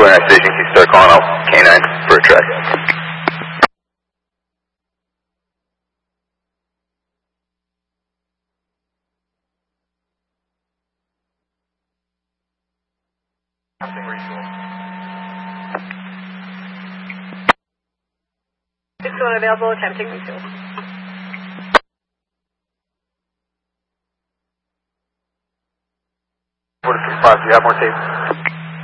29 station, can you start calling out K9 for a track? One available, attempting refuel. 435, do you have more tape?